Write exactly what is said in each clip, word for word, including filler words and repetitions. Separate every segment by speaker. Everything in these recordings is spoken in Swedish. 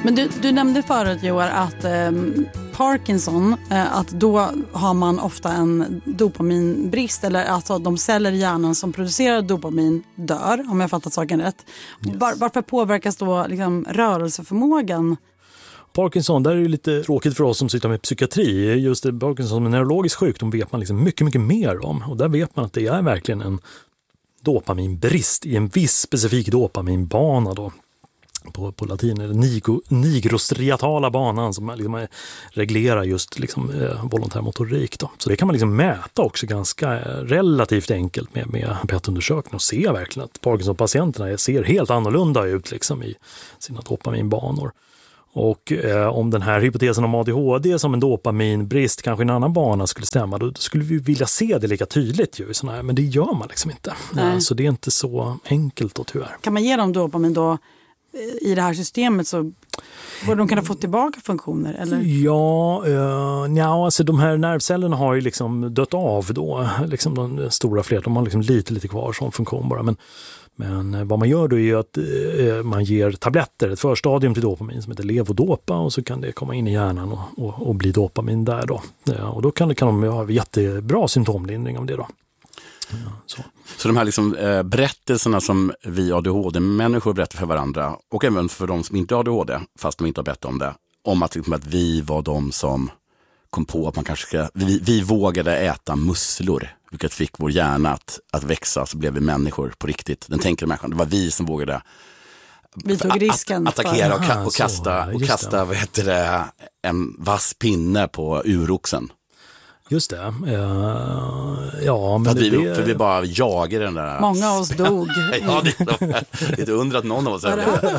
Speaker 1: Men du, du nämnde förut, Joar, att eh, Parkinson, eh, att då har man ofta en dopaminbrist, eller alltså de celler i hjärnan som producerar dopamin dör, om jag fattat saken rätt. Yes. Var, varför påverkas då liksom rörelseförmågan?
Speaker 2: Parkinson, där är det lite tråkigt för oss som sitter med psykiatri. Just det, Parkinson som en neurologisk sjukdom vet man liksom mycket, mycket mer om. Och där vet man att det är verkligen en dopaminbrist i en viss specifik dopaminbana då. På, på latin är det nigo, nigrostriatala banan som liksom reglerar just liksom, eh, volontär motorik. Då. Så det kan man liksom mäta också ganska eh, relativt enkelt med, med P E T-undersökning och se verkligen att Parkinson-patienterna ser helt annorlunda ut liksom, i sina dopaminbanor. Och eh, om den här hypotesen om A D H D som en dopaminbrist kanske i en annan bana skulle stämma, då skulle vi vilja se det lika tydligt ju, såna här, men det gör man liksom inte. Ja, så det är inte så enkelt då tyvärr.
Speaker 1: Kan man ge dem dopamin då i det här systemet, så borde de kunna få tillbaka funktioner? Eller?
Speaker 2: Ja, uh, ja, alltså de här nervcellerna har ju liksom dött av då. Liksom de stora fler, de har liksom lite, lite kvar som funktion bara. Men, men vad man gör då är ju att uh, man ger tabletter, ett förstadium till dopamin som heter levodopa, och så kan det komma in i hjärnan och, och, och bli dopamin där då. Ja, och då kan, det, kan de ha jättebra symptomlindring av det då. Ja, så.
Speaker 3: Så de här liksom, eh, berättelserna som vi A D H D-människor berättar för varandra, och även för de som inte har A D H D, fast de inte har berättat om det, om att, liksom, att vi var de som kom på att man kanske ska, vi, vi vågade äta musslor, vilket fick vår hjärna att, att växa, så blev vi människor på riktigt. Den tänker människan, det var vi som vågade
Speaker 1: vi tog risken
Speaker 3: att, attackera och,
Speaker 2: Aha,
Speaker 3: och kasta,
Speaker 2: så,
Speaker 3: och kasta vad heter det, en vass pinne på uroxen.
Speaker 2: Just det. Uh, ja, men
Speaker 3: för, vi,
Speaker 2: det...
Speaker 3: för vi bara jagar den där.
Speaker 1: Många av oss dog.
Speaker 3: Ja, det är inte undra att någon av oss är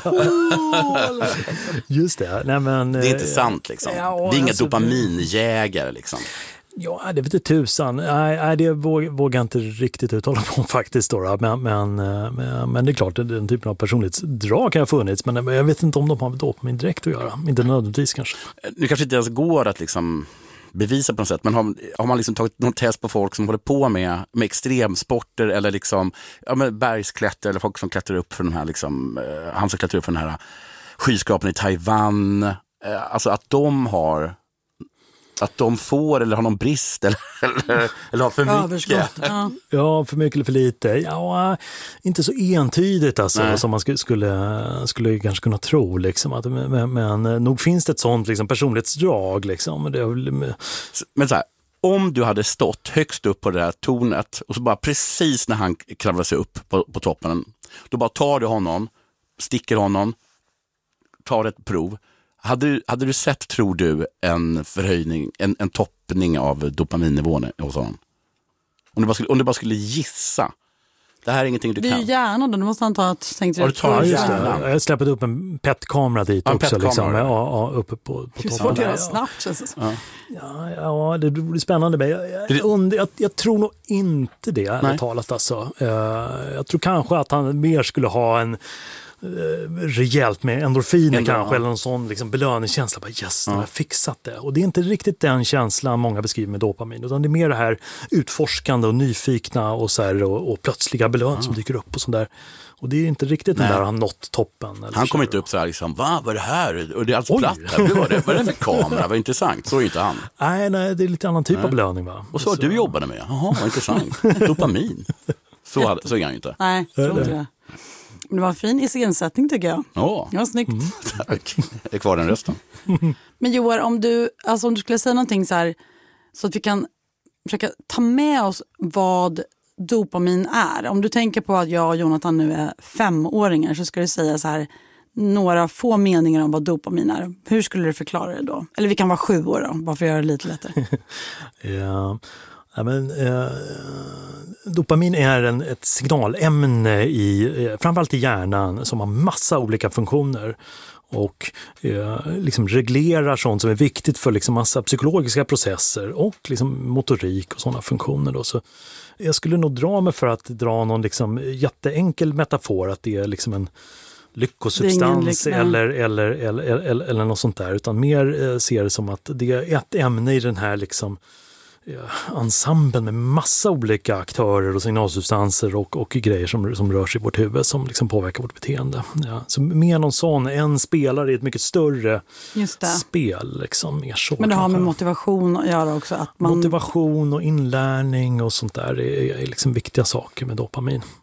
Speaker 1: det.
Speaker 2: Just det. Nej, men,
Speaker 3: det är inte sant liksom. Ja, vi är inga alltså, dopaminjägare liksom.
Speaker 2: Ja, det vet inte tusan. Nej, det vågar jag inte riktigt uttala på faktiskt då. Men, men, men, men det är klart, den typen av personlighetsdrag kan ha funnits. Men jag vet inte om de har med dopamin direkt att göra. Inte nödvändigtvis kanske.
Speaker 3: Nu kanske inte ens går att liksom bevisa på något sätt, men har, har man liksom tagit någon test på folk som håller på med, med extremsporter eller liksom, ja, med bergsklätter, eller folk som klättrar upp för den här liksom, eh, han som klättrar upp för den här skyskrapan i Taiwan, eh, alltså att de har att de får eller har någon brist eller, eller, eller har för mycket.
Speaker 1: Ja.
Speaker 2: ja, för mycket eller för lite. Ja, inte så entydigt alltså, som man skulle, skulle, skulle kanske kunna tro. Liksom, att, men, men nog finns det ett sånt liksom, personlighetsdrag. Liksom. Det är...
Speaker 3: Men så här, om du hade stått högst upp på det här tornet och så bara precis när han kravlar sig upp på, på toppen, då bara tar du honom, sticker honom, tar ett prov. Hade du, hade du sett, tror du, en förhöjning, en, en toppning av dopaminnivån hos honom? Om du, bara skulle, om du bara skulle gissa. Det här är ingenting du
Speaker 1: kan. Det är ju hjärnan då, du måste anta att tänkte
Speaker 3: ja, du tar
Speaker 2: just det. Jag har släppt upp en P E T-kamera dit ja, också. Liksom, ja, ja, uppe på, på
Speaker 1: toppen. Svårt att göra snabbt, känns det
Speaker 2: ja. Ja, ja, det blir spännande. Men jag, jag, jag, jag, jag tror nog inte det, ärligt talat. Alltså. Jag tror kanske att han mer skulle ha en rejält med endorfiner Ändå, kanske, ja. Eller någon sån liksom belöningskänsla. Bara, yes, ja. Jag har fixat det. Och det är inte riktigt den känslan många beskriver med dopamin, utan det är mer det här utforskande och nyfikna och, så här, och, och plötsliga belön ja. Som dyker upp och sånt där. Och det är inte riktigt Nej. Den där han nått toppen. Eller
Speaker 3: han kommer inte upp så här liksom, va, vad är det här? Och det är alltså platt här. Vad är det, vad är det för kamera? Vad intressant. Så är inte han.
Speaker 2: Nej, nej, det är lite annan typ nej. Av belöning, va?
Speaker 3: Och så har du jobbade med. Jaha, vad intressant. Dopamin. Så, hade, så är han inte.
Speaker 1: Nej, jag tror inte det. Det var en fin iscensättning tycker jag.
Speaker 3: Ja,
Speaker 1: ja snyggt. Mm.
Speaker 3: Tack. Det är kvar den rösten.
Speaker 1: Men Joar, om du, alltså om du skulle säga någonting så här, så att vi kan försöka ta med oss vad dopamin är. Om du tänker på att jag och Jonathan nu är femåringar, så ska du säga så här några få meningar om vad dopamin är. Hur skulle du förklara det då? Eller vi kan vara sju år då, bara för att göra det lite lättare.
Speaker 2: Ja... Ja, men, eh, dopamin är en, ett signalämne i, eh, framförallt i hjärnan som har massa olika funktioner och eh, liksom reglerar sånt som är viktigt för liksom massa psykologiska processer och liksom motorik och sådana funktioner. Då. Så jag skulle nog dra mig för att dra någon liksom jätteenkel metafor, att det är liksom en lyckosubstans eller, eller, eller, eller, eller något sånt där, utan mer eh, ser det som att det är ett ämne i den här liksom ensemblen med massa olika aktörer och signalsubstanser och, och grejer som, som rör sig i vårt huvud som liksom påverkar vårt beteende. Ja, så mer någon sån, en spelare i ett mycket större spel. Liksom, mer så,
Speaker 1: men det har
Speaker 2: kanske.
Speaker 1: med motivation att göra också? Att man...
Speaker 2: Motivation och inlärning och sånt där är, är liksom viktiga saker med dopamin.